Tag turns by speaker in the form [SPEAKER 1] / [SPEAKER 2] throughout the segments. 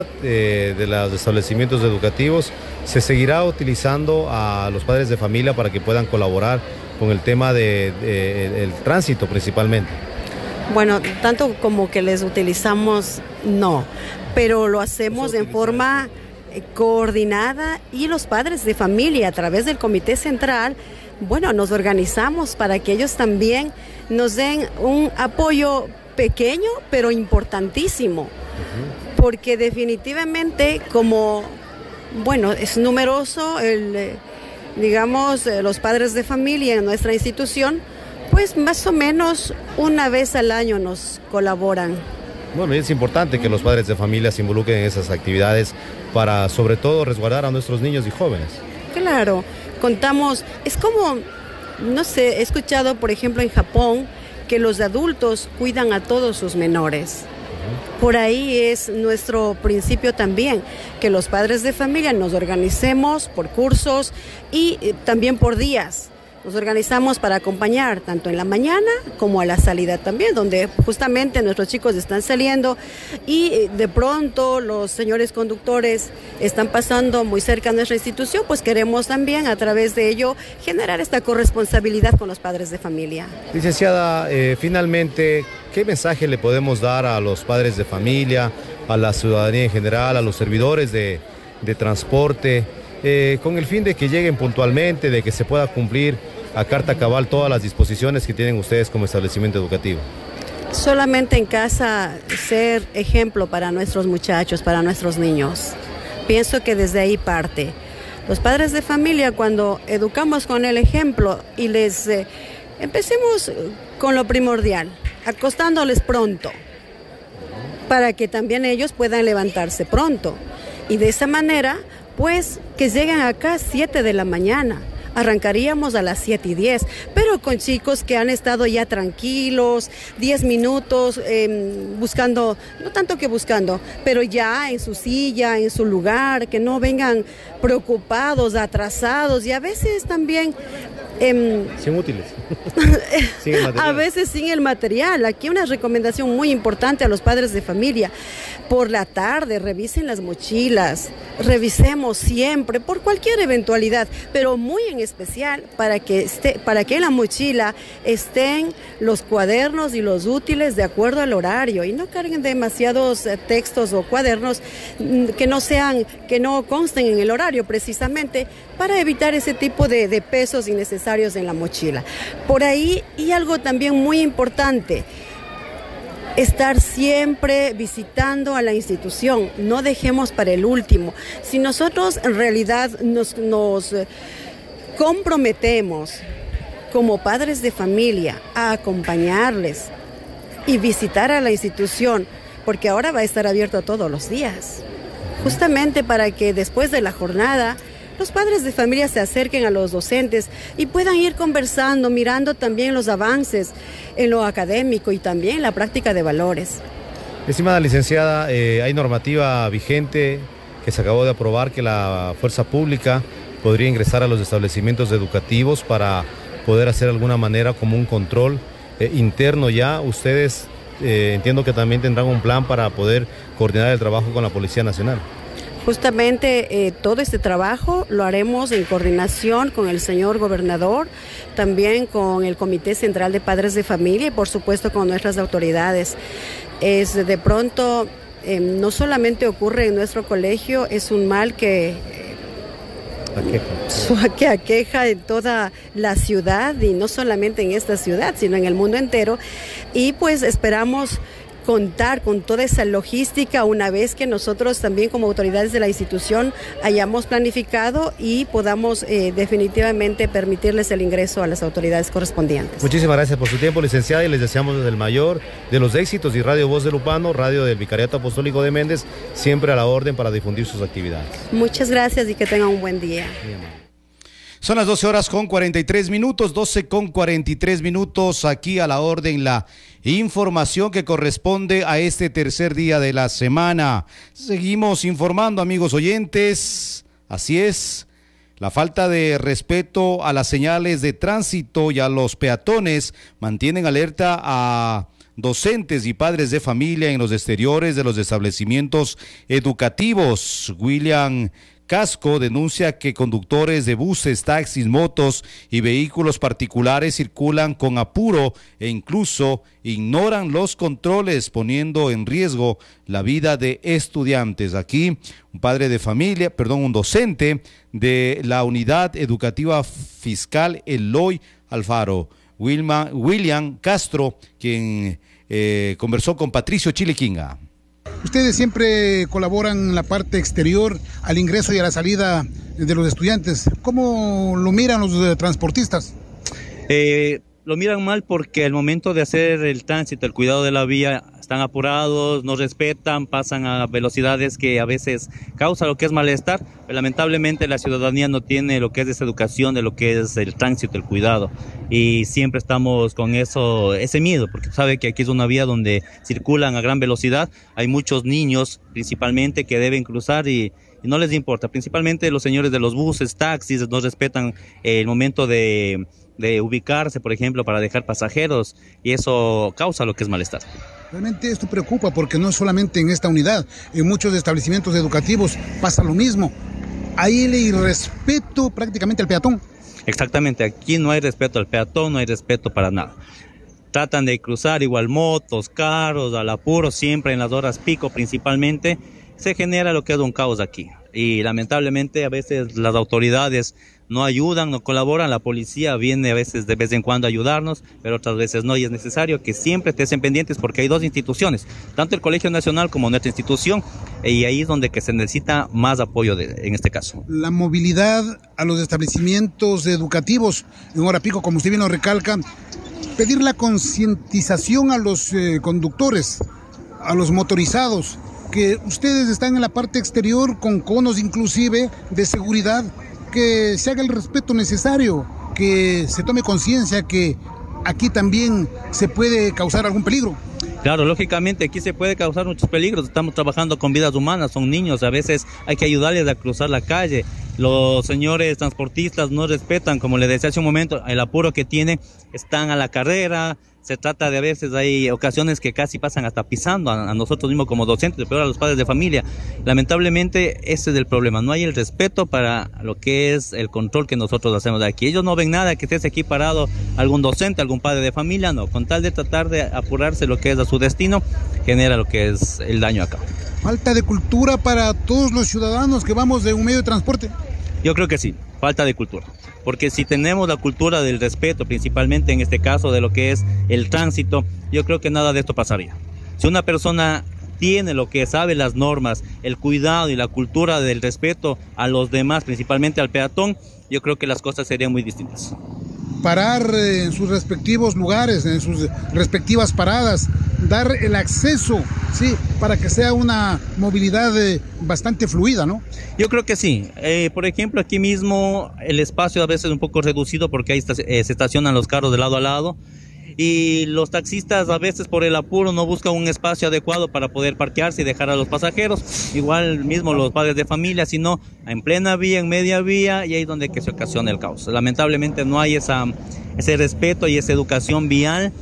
[SPEAKER 1] De los establecimientos educativos se seguirá utilizando a los padres de familia para que puedan colaborar con el tema el tránsito principalmente.
[SPEAKER 2] Bueno, tanto como que les utilizamos, no, pero lo hacemos en forma coordinada y los padres de familia a través del Comité Central, bueno, nos organizamos para que ellos también nos den un apoyo pequeño pero importantísimo. Porque definitivamente como, bueno, es numeroso los padres de familia en nuestra institución, pues más o menos una vez al año nos colaboran.
[SPEAKER 1] Bueno, y es importante que los padres de familia se involucren en esas actividades para sobre todo resguardar a nuestros niños y jóvenes.
[SPEAKER 2] Claro, contamos, es como, no sé, he escuchado por ejemplo en Japón que los adultos cuidan a todos sus menores. Por ahí es nuestro principio también, que los padres de familia nos organicemos por cursos y también por días. Nos organizamos para acompañar tanto en la mañana como a la salida también, donde justamente nuestros chicos están saliendo y de pronto los señores conductores están pasando muy cerca a nuestra institución, pues queremos también a través de ello generar esta corresponsabilidad con los padres de familia.
[SPEAKER 1] Licenciada, finalmente, ¿qué mensaje le podemos dar a los padres de familia, a la ciudadanía en general, a los servidores de transporte, con el fin de que lleguen puntualmente, de que se pueda cumplir a carta cabal todas las disposiciones que tienen ustedes como establecimiento educativo?
[SPEAKER 2] Solamente en casa ser ejemplo para nuestros muchachos, para nuestros niños. Pienso que desde ahí parte. Los padres de familia, cuando educamos con el ejemplo y les empecemos con lo primordial, acostándoles pronto, para que también ellos puedan levantarse pronto. Y de esa manera, pues, que lleguen acá a 7 de la mañana. Arrancaríamos a las 7:10, pero con chicos que han estado ya tranquilos, 10 minutos buscando, no tanto que buscando, pero ya en su silla, en su lugar, que no vengan preocupados, atrasados y a veces también
[SPEAKER 1] sin útiles.
[SPEAKER 2] A veces sin el material. Aquí una recomendación muy importante a los padres de familia. Por la tarde revisen las mochilas, revisemos siempre por cualquier eventualidad, pero muy en especial para que en la mochila estén los cuadernos y los útiles de acuerdo al horario y no carguen demasiados textos o cuadernos que no consten en el horario precisamente para evitar ese tipo de pesos innecesarios en la mochila. Por ahí, y algo también muy importante, estar siempre visitando a la institución, no dejemos para el último. Si nosotros en realidad nos comprometemos como padres de familia a acompañarles y visitar a la institución, porque ahora va a estar abierto todos los días, justamente para que después de la jornada los padres de familia se acerquen a los docentes y puedan ir conversando, mirando también los avances en lo académico y también la práctica de valores.
[SPEAKER 1] Estimada licenciada, hay normativa vigente que se acabó de aprobar que la fuerza pública podría ingresar a los establecimientos educativos para poder hacer de alguna manera como un control interno ya. Ustedes entiendo que también tendrán un plan para poder coordinar el trabajo con la Policía Nacional.
[SPEAKER 2] Justamente todo este trabajo lo haremos en coordinación con el señor gobernador, también con el Comité Central de Padres de Familia y por supuesto con nuestras autoridades. De pronto, no solamente ocurre en nuestro colegio, es un mal que aqueja en toda la ciudad y no solamente en esta ciudad, sino en el mundo entero. Y pues esperamos contar con toda esa logística una vez que nosotros también como autoridades de la institución hayamos planificado y podamos definitivamente permitirles el ingreso a las autoridades correspondientes.
[SPEAKER 1] Muchísimas gracias por su tiempo, licenciada, y les deseamos desde el mayor de los éxitos y Radio Voz de Lupano, radio del Vicariato Apostólico de Méndez, siempre a la orden para difundir sus actividades.
[SPEAKER 2] Muchas gracias y que tengan un buen día.
[SPEAKER 1] Bien.
[SPEAKER 3] Son las 12 horas con 43 minutos, 12 con 43 minutos, aquí a la orden la información que corresponde a este tercer día de la semana. Seguimos informando, amigos oyentes, así es, la falta de respeto a las señales de tránsito y a los peatones mantienen alerta a docentes y padres de familia en los exteriores de los establecimientos educativos. William Casco denuncia que conductores de buses, taxis, motos y vehículos particulares circulan con apuro e incluso ignoran los controles, poniendo en riesgo la vida de estudiantes. Aquí un docente de la Unidad Educativa Fiscal Eloy Alfaro, William Castro, quien conversó con Patricio Chiliquinga.
[SPEAKER 4] Ustedes siempre colaboran en la parte exterior al ingreso y a la salida de los estudiantes. ¿Cómo lo miran los transportistas?
[SPEAKER 5] Lo miran mal porque al momento de hacer el tránsito, el cuidado de la vía, están apurados, no respetan, pasan a velocidades que a veces causa lo que es malestar. Pero lamentablemente la ciudadanía no tiene lo que es esa educación de lo que es el tránsito, el cuidado. Y siempre estamos con ese miedo, porque sabe que aquí es una vía donde circulan a gran velocidad. Hay muchos niños principalmente que deben cruzar y no les importa. Principalmente los señores de los buses, taxis, no respetan el momento de ubicarse, por ejemplo, para dejar pasajeros, y eso causa lo que es malestar.
[SPEAKER 4] Realmente esto preocupa porque no es solamente en esta unidad, en muchos establecimientos educativos pasa lo mismo. Hay el irrespeto prácticamente al peatón.
[SPEAKER 5] Exactamente, aquí no hay respeto al peatón, no hay respeto para nada. Tratan de cruzar igual motos, carros, al apuro, siempre en las horas pico principalmente. Se genera lo que es un caos aquí. Y lamentablemente a veces las autoridades no ayudan, no colaboran, la policía viene a veces de vez en cuando a ayudarnos, pero otras veces no, y es necesario que siempre estén pendientes porque hay dos instituciones, tanto el Colegio Nacional como nuestra institución, y ahí es donde que se necesita más apoyo en este caso.
[SPEAKER 4] La movilidad a los establecimientos educativos en hora pico, como usted bien lo recalca, pedir la concientización a los conductores, a los motorizados, que ustedes están en la parte exterior con conos inclusive de seguridad, que se haga el respeto necesario, que se tome conciencia que aquí también se puede causar algún peligro.
[SPEAKER 5] Claro, lógicamente aquí se puede causar muchos peligros, estamos trabajando con vidas humanas, son niños, a veces hay que ayudarles a cruzar la calle. Los señores transportistas no respetan, como les decía hace un momento, el apuro que tienen, están a la carrera. Se trata de a veces, hay ocasiones que casi pasan hasta pisando a nosotros mismos como docentes, peor a los padres de familia. Lamentablemente ese es el problema, no hay el respeto para lo que es el control que nosotros hacemos de aquí. Ellos no ven nada que esté aquí parado algún docente, algún padre de familia, no. Con tal de tratar de apurarse lo que es a su destino, genera lo que es el daño acá.
[SPEAKER 4] Falta de cultura para todos los ciudadanos que vamos de un medio de transporte.
[SPEAKER 5] Yo creo que sí, falta de cultura. Porque si tenemos la cultura del respeto, principalmente en este caso de lo que es el tránsito, yo creo que nada de esto pasaría. Si una persona tiene lo que sabe las normas, el cuidado y la cultura del respeto a los demás, principalmente al peatón, yo creo que las cosas serían muy distintas.
[SPEAKER 4] Parar en sus respectivos lugares, en sus respectivas paradas, dar el acceso, sí, para que sea una movilidad bastante fluida, ¿no?
[SPEAKER 5] Yo creo que sí. Por ejemplo, aquí mismo el espacio a veces es un poco reducido porque ahí se estacionan los carros de lado a lado, y los taxistas a veces por el apuro no buscan un espacio adecuado para poder parquearse y dejar a los pasajeros. Igual mismo los padres de familia, sino en plena vía, en media vía, y ahí es donde que se ocasiona el caos. Lamentablemente no hay ese respeto y esa educación vial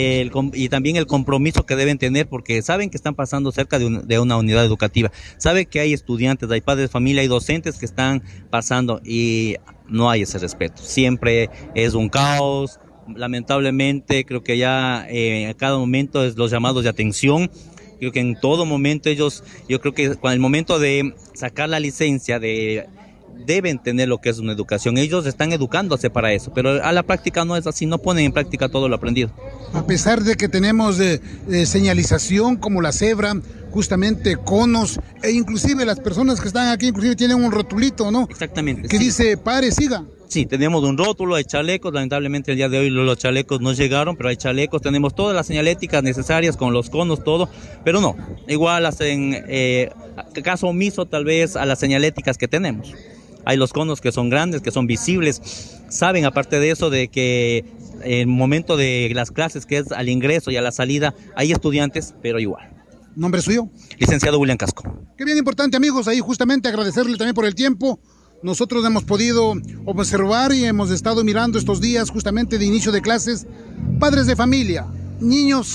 [SPEAKER 5] y también el compromiso que deben tener, porque saben que están pasando cerca de una unidad educativa, saben que hay estudiantes, hay padres de familia, hay docentes que están pasando y no hay ese respeto. Siempre es un caos. Lamentablemente creo que ya a cada momento es los llamados de atención. Creo que en todo momento yo creo que con el momento de sacar la licencia deben tener lo que es una educación. Ellos están educándose para eso, pero a la práctica no es así, no ponen en práctica todo lo aprendido.
[SPEAKER 4] A pesar de que tenemos señalización como la cebra, justamente conos, e inclusive las personas que están aquí inclusive tienen un rotulito, ¿no?
[SPEAKER 5] Exactamente.
[SPEAKER 4] Que sí dice, pare, siga.
[SPEAKER 5] Sí, tenemos un rótulo, hay chalecos, lamentablemente el día de hoy los chalecos no llegaron, pero hay chalecos, tenemos todas las señaléticas necesarias con los conos, todo, pero no, igual hacen caso omiso tal vez a las señaléticas que tenemos. Hay los conos que son grandes, que son visibles, saben aparte de eso de que en el momento de las clases, que es al ingreso y a la salida, hay estudiantes, pero igual.
[SPEAKER 4] ¿Nombre suyo?
[SPEAKER 5] Licenciado William Casco.
[SPEAKER 4] Qué bien importante, amigos, ahí justamente agradecerle también por el tiempo. Nosotros hemos podido observar y hemos estado mirando estos días justamente de inicio de clases, padres de familia, niños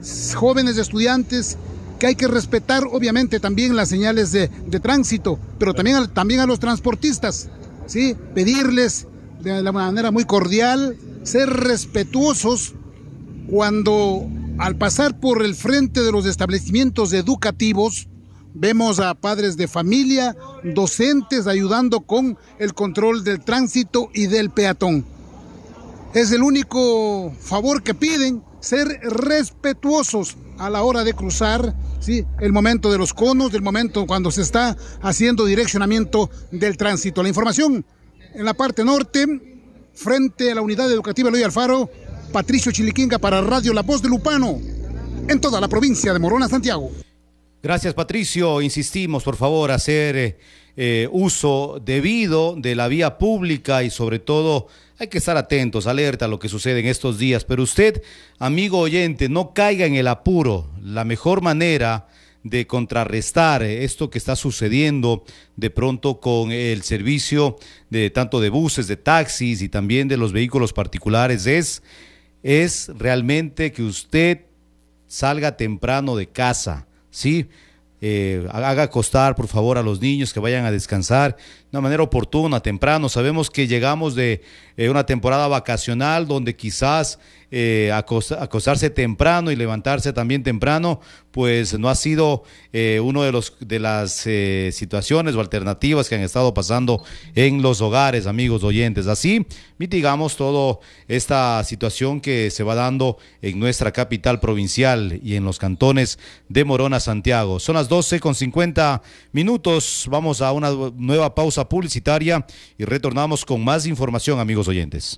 [SPEAKER 4] jóvenes estudiantes, que hay que respetar obviamente también las señales de tránsito, pero también a los transportistas, ¿sí? Pedirles de la manera muy cordial, ser respetuosos cuando al pasar por el frente de los establecimientos educativos vemos a padres de familia, docentes ayudando con el control del tránsito y del peatón. Es el único favor que piden, ser respetuosos a la hora de cruzar, ¿sí? El momento de los conos, del momento cuando se está haciendo direccionamiento del tránsito. La información en la parte norte, frente a la unidad educativa Eloy Alfaro, Patricio Chiliquinga para Radio La Voz de Lupano, en toda la provincia de Morona, Santiago.
[SPEAKER 3] Gracias, Patricio. Insistimos, por favor, hacer uso debido de la vía pública y sobre todo hay que estar atentos, alerta a lo que sucede en estos días. Pero usted, amigo oyente, no caiga en el apuro. La mejor manera de contrarrestar esto que está sucediendo de pronto con el servicio de tanto de buses, de taxis y también de los vehículos particulares es realmente que usted salga temprano de casa, ¿sí? Haga acostar, por favor, a los niños, que vayan a descansar de una manera oportuna, temprano. Sabemos que llegamos de una temporada vacacional donde quizás acostarse temprano y levantarse también temprano, pues no ha sido uno de las situaciones o alternativas que han estado pasando en los hogares, amigos oyentes. Así mitigamos toda esta situación que se va dando en nuestra capital provincial y en los cantones de Morona, Santiago. Son las 12:50. Vamos a una nueva pausa publicitaria y retornamos con más información, amigos oyentes.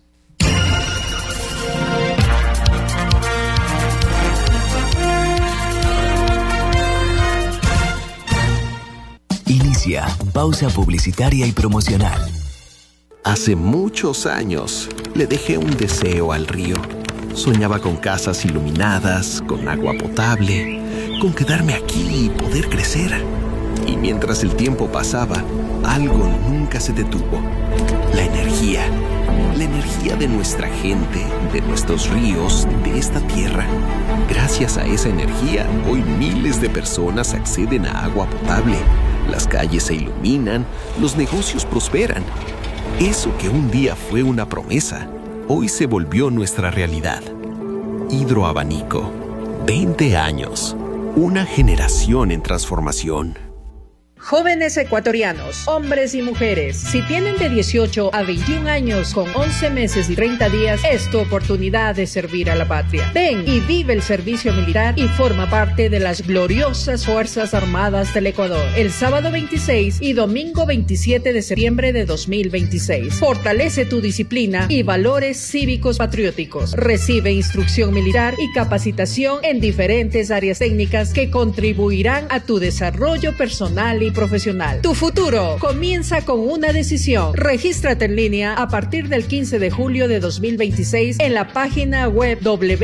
[SPEAKER 6] Inicia pausa publicitaria y promocional.
[SPEAKER 7] Hace muchos años le dejé un deseo al río. Soñaba con casas iluminadas, con agua potable, con quedarme aquí y poder crecer. Y mientras el tiempo pasaba, algo nunca se detuvo. La energía de nuestra gente, de nuestros ríos, de esta tierra. Gracias a esa energía, hoy miles de personas acceden a agua potable. Las calles se iluminan, los negocios prosperan. Eso que un día fue una promesa, hoy se volvió nuestra realidad. Hidroabanico, 20 años, una generación en transformación.
[SPEAKER 8] Jóvenes ecuatorianos, hombres y mujeres, si tienen de 18 a 21 años con 11 meses y 30 días, es tu oportunidad de servir a la patria. Ven y vive el servicio militar y forma parte de las gloriosas Fuerzas Armadas del Ecuador. El sábado 26 y domingo 27 de septiembre de 2026. Fortalece tu disciplina y valores cívicos patrióticos. Recibe instrucción militar y capacitación en diferentes áreas técnicas que contribuirán a tu desarrollo personal y profesional. Tu futuro comienza con una decisión. Regístrate en línea a partir del 15 de julio de 2026 en la página web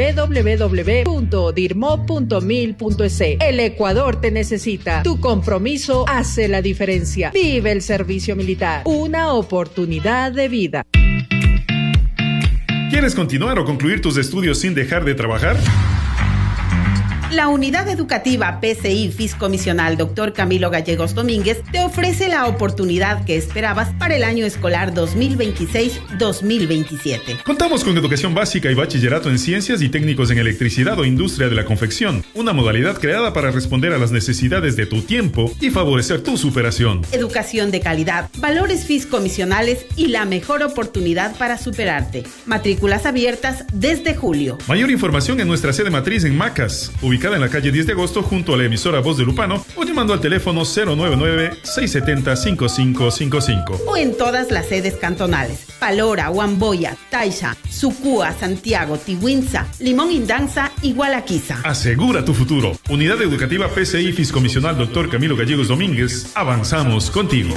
[SPEAKER 8] www.dirmo.mil.es. El Ecuador te necesita. Tu compromiso hace la diferencia. Vive el servicio militar. Una oportunidad de vida.
[SPEAKER 9] ¿Quieres continuar o concluir tus estudios sin dejar de trabajar?
[SPEAKER 10] La Unidad Educativa PCI Fiscomisional Dr. Camilo Gallegos Domínguez te ofrece la oportunidad que esperabas para el año escolar 2026-2027.
[SPEAKER 9] Contamos con educación básica y bachillerato en ciencias y técnicos en electricidad o industria de la confección, una modalidad creada para responder a las necesidades de tu tiempo y favorecer tu superación.
[SPEAKER 10] Educación de calidad, valores fiscomisionales y la mejor oportunidad para superarte. Matrículas abiertas desde julio.
[SPEAKER 9] Mayor información en nuestra sede matriz en Macas, ubicada en la calle 10 de agosto junto a la emisora Voz de Lupano, o llamando al teléfono 099-670-5555.
[SPEAKER 10] O en todas las sedes cantonales: Palora, Huamboya, Taisha, Sucúa, Santiago, Tihuinza, Limón Indanza y Gualaquiza.
[SPEAKER 9] Asegura tu futuro. Unidad Educativa PCI Fiscomisional Dr. Camilo Gallegos Domínguez. Avanzamos contigo.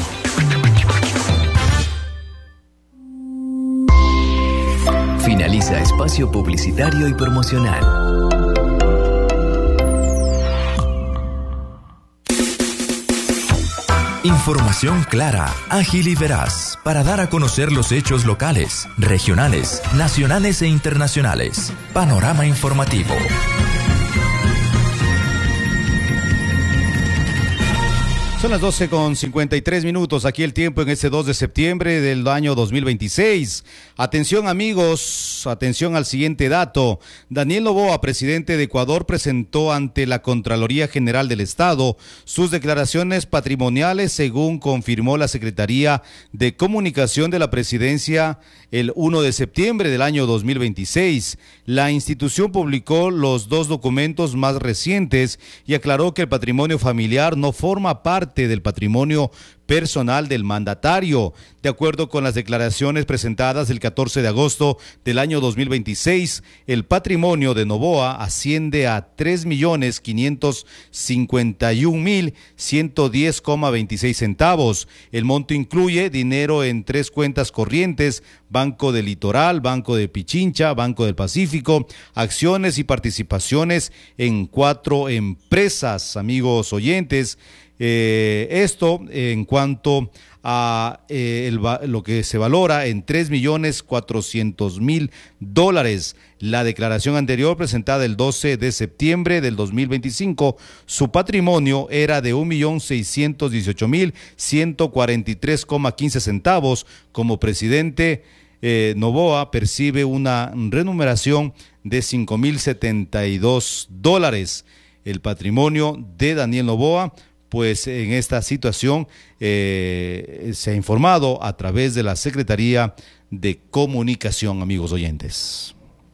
[SPEAKER 6] Finaliza espacio publicitario y promocional. Información clara, ágil y veraz para dar a conocer los hechos locales, regionales, nacionales e internacionales. Panorama informativo.
[SPEAKER 3] Son las 12:53, aquí el tiempo en este 2 de septiembre del año 2026. Atención amigos, atención al siguiente dato. Daniel Noboa, presidente de Ecuador, presentó ante la Contraloría General del Estado sus declaraciones patrimoniales, según confirmó la Secretaría de Comunicación de la Presidencia el 1 de septiembre del año 2026. La institución publicó los dos documentos más recientes y aclaró que el patrimonio familiar no forma parte del patrimonio personal del mandatario. De acuerdo con las declaraciones presentadas el 14 de agosto del año 2026, el patrimonio de Noboa asciende a 3.551.110,26 centavos. El monto incluye dinero en 3 cuentas corrientes: Banco del Litoral, Banco de Pichincha, Banco del Pacífico, acciones y participaciones en 4 empresas. Amigos oyentes, esto en cuanto a lo que se valora en $3.400.000. La declaración anterior, presentada el 12 de septiembre del 2025, su patrimonio era de 1.618.143,15 centavos. Como presidente, Noboa percibe una remuneración de $5.072. El patrimonio de Daniel Noboa, pues en esta situación se ha informado a través de la Secretaría de Comunicación, amigos oyentes.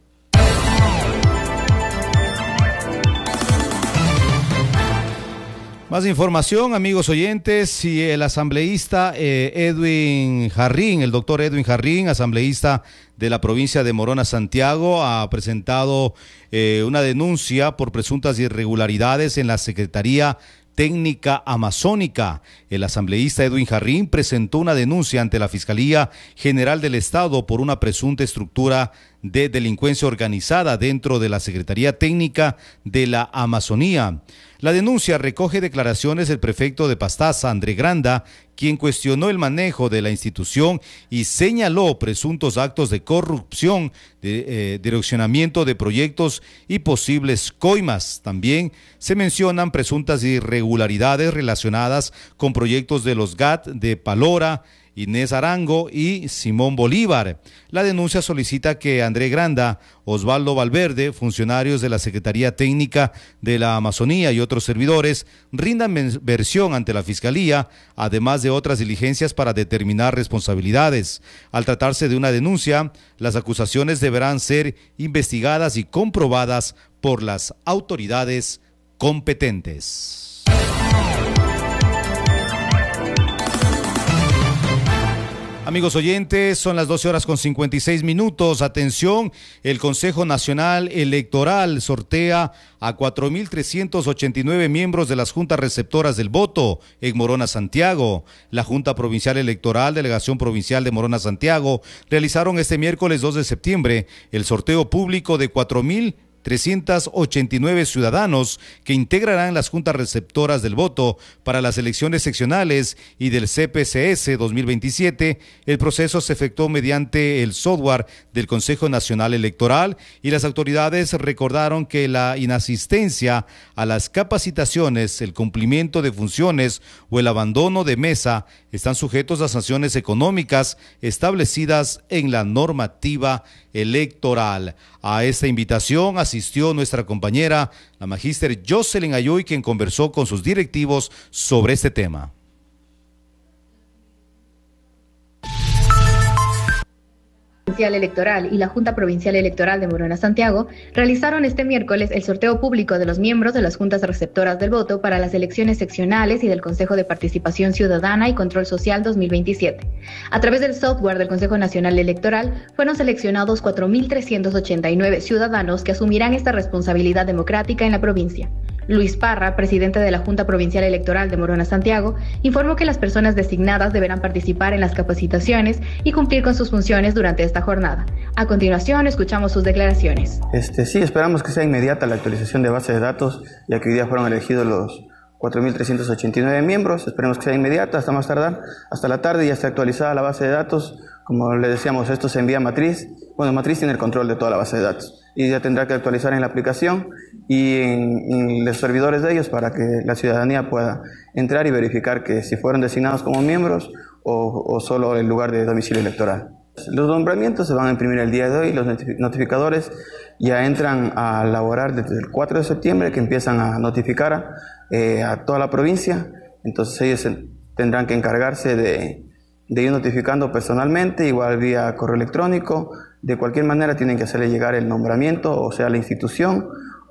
[SPEAKER 3] Más información, amigos oyentes, y el asambleísta Edwin Jarrín, el doctor Edwin Jarrín, asambleísta de la provincia de Morona, Santiago, ha presentado una denuncia por presuntas irregularidades en la Secretaría Técnica Amazónica. El asambleísta Edwin Jarrín presentó una denuncia ante la Fiscalía General del Estado por una presunta estructura de delincuencia organizada dentro de la Secretaría Técnica de la Amazonía. La denuncia recoge declaraciones del prefecto de Pastaza, André Granda, quien cuestionó el manejo de la institución y señaló presuntos actos de corrupción, direccionamiento de proyectos y posibles coimas. También se mencionan presuntas irregularidades relacionadas con proyectos de los GAT de Palora, Inés Arango y Simón Bolívar. La denuncia solicita que André Granda, Osvaldo Valverde, funcionarios de la Secretaría Técnica de la Amazonía y otros servidores rindan versión ante la Fiscalía, además de otras diligencias para determinar responsabilidades. Al tratarse de una denuncia, las acusaciones deberán ser investigadas y comprobadas por las autoridades competentes. Amigos oyentes, son las 12:56. Atención, el Consejo Nacional Electoral sortea a 4.389 miembros de las juntas receptoras del voto en Morona, Santiago. La Junta Provincial Electoral, Delegación Provincial de Morona, Santiago, realizaron este miércoles 2 de septiembre el sorteo público de 4.389 ciudadanos que integrarán las juntas receptoras del voto para las elecciones seccionales y del CPCS 2027. El proceso se efectuó mediante el software del Consejo Nacional Electoral y las autoridades recordaron que la inasistencia a las capacitaciones, el cumplimiento de funciones o el abandono de mesa están sujetos a sanciones económicas establecidas en la normativa electoral. A esta invitación asistió nuestra compañera, la magíster Jocelyn Ayuy, quien conversó con sus directivos sobre este tema.
[SPEAKER 11] Electoral y la Junta Provincial Electoral de Morona, Santiago, realizaron este miércoles el sorteo público de los miembros de las juntas receptoras del voto para las elecciones seccionales y del Consejo de Participación Ciudadana y Control Social 2027. A través del software del Consejo Nacional Electoral fueron seleccionados 4.389 ciudadanos que asumirán esta responsabilidad democrática en la provincia. Luis Parra, presidente de la Junta Provincial Electoral de Morona, Santiago, informó que las personas designadas deberán participar en las capacitaciones y cumplir con sus funciones durante esta jornada. A continuación, escuchamos sus declaraciones.
[SPEAKER 12] Sí, esperamos que sea inmediata la actualización de base de datos, ya que hoy día fueron elegidos los 4.389 miembros. Esperemos que sea inmediata, hasta más tardar, hasta la tarde ya está actualizada la base de datos. Como le decíamos, esto se envía a Matriz. Bueno, Matriz tiene el control de toda la base de datos. y ya tendrá que actualizar en la aplicación y en los servidores de ellos para que la ciudadanía pueda entrar y verificar que si fueron designados como miembros o solo el lugar de domicilio electoral. Los nombramientos se van a imprimir el día de hoy, los notificadores ya entran a laborar desde el 4 de septiembre, que empiezan a notificar a toda la provincia, entonces ellos tendrán que encargarse de ir notificando personalmente, igual vía correo electrónico. De cualquier manera tienen que hacerle llegar el nombramiento, o sea, la institución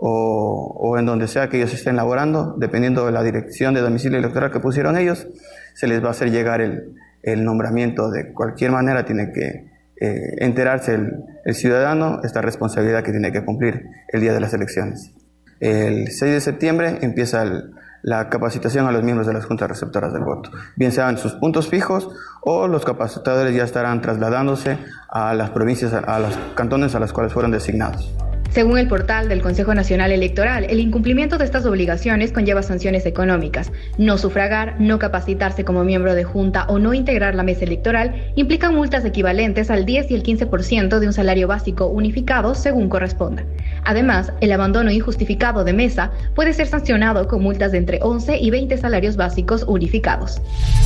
[SPEAKER 12] o en donde sea que ellos estén laborando, dependiendo de la dirección de domicilio electoral que pusieron ellos, se les va a hacer llegar el nombramiento. De cualquier manera tiene que enterarse el ciudadano esta responsabilidad que tiene que cumplir el día de las elecciones. El 6 de septiembre empieza la capacitación a los miembros de las juntas receptoras del voto, bien sean sus puntos fijos o los capacitadores ya estarán trasladándose a las provincias, a los cantones a los cuales fueron designados.
[SPEAKER 11] Según el portal del Consejo Nacional Electoral, el incumplimiento de estas obligaciones conlleva sanciones económicas. No sufragar, no capacitarse como miembro de junta o no integrar la mesa electoral implican multas equivalentes al 10 y el 15% de un salario básico unificado según corresponda. Además, el abandono injustificado de mesa puede ser sancionado con multas de entre 11 y 20 salarios básicos unificados.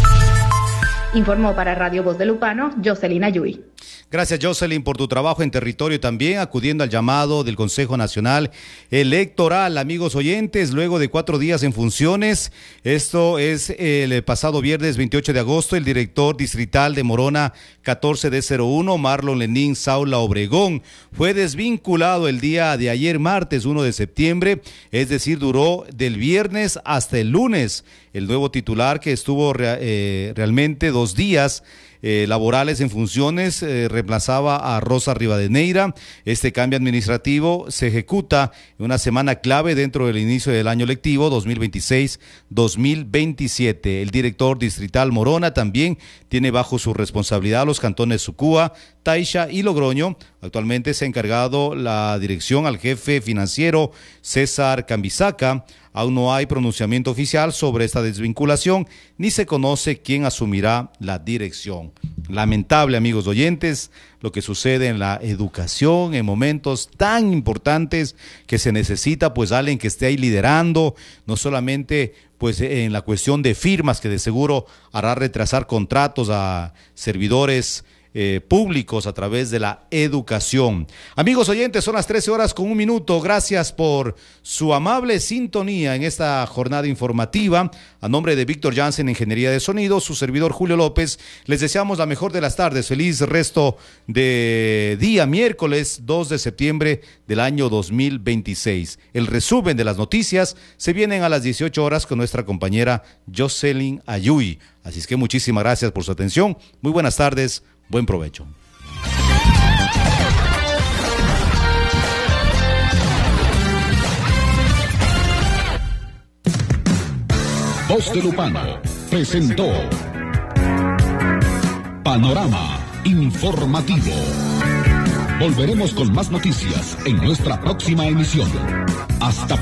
[SPEAKER 11] Informó para Radio Voz de Lupano, Jocelyn Ayuy.
[SPEAKER 3] Gracias, Jocelyn, por tu trabajo en territorio también, acudiendo al llamado del Consejo Nacional Electoral. Amigos oyentes, luego de 4 días en funciones, esto es el pasado viernes 28 de agosto, el director distrital de Morona 14D01, Marlon Lenín Saula Obregón, fue desvinculado el día de ayer, martes 1 de septiembre, es decir, duró del viernes hasta el lunes. El nuevo titular, que estuvo realmente 2 días laborales en funciones, reemplazaba a Rosa Rivadeneira. Este cambio administrativo se ejecuta en una semana clave dentro del inicio del año lectivo 2026-2027. El director distrital Morona también tiene bajo su responsabilidad los cantones Sucúa, Taisha y Logroño. Actualmente se ha encargado la dirección al jefe financiero César Cambisaca. Aún no hay pronunciamiento oficial sobre esta desvinculación, ni se conoce quién asumirá la dirección. Lamentable, amigos oyentes, lo que sucede en la educación en momentos tan importantes que se necesita pues alguien que esté ahí liderando, no solamente pues en la cuestión de firmas, que de seguro hará retrasar contratos a servidores públicos a través de la educación. Amigos oyentes, son las 13:01. Gracias por su amable sintonía en esta jornada informativa. A nombre de Víctor Jansen, Ingeniería de Sonido, su servidor Julio López, les deseamos la mejor de las tardes. Feliz resto de día, miércoles 2 de septiembre del año 2026. El resumen de las noticias se vienen a las 18 horas con nuestra compañera Jocelyn Ayuy. Así es que muchísimas gracias por su atención. Muy buenas tardes. Buen provecho.
[SPEAKER 13] Voz de Lupano presentó Panorama Informativo. Volveremos con más noticias en nuestra próxima emisión. Hasta pronto.